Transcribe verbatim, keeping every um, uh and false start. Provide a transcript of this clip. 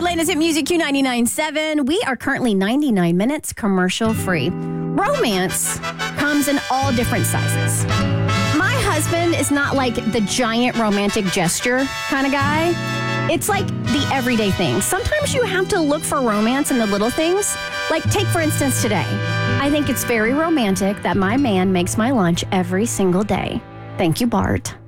Atlanta's Hit Music Q ninety-nine point seven. We are currently ninety-nine minutes commercial free. Romance comes in all different sizes. My husband is not like the giant romantic gesture kind of guy. It's like the everyday things. Sometimes you have to look for romance in the little things. Like, take, for instance, today. I think it's very romantic that my man makes my lunch every single day. Thank you, Bart.